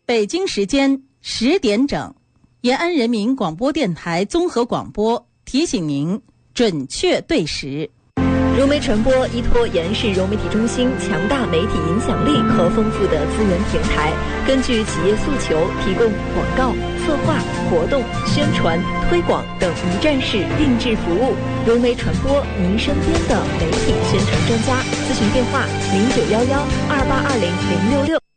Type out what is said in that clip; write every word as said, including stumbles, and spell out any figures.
北京时间十点整，延安人民广播电台综合广播提醒您准确对时。 融媒传播依托延安市融媒体中心强大媒体影响力和丰富的资源平台，根据企业诉求，提供广告、策划、活动、宣传、推广等一站式定制服务。融媒传播，您身边的媒体宣传专家。咨询电话：零九幺幺二八二零零六六。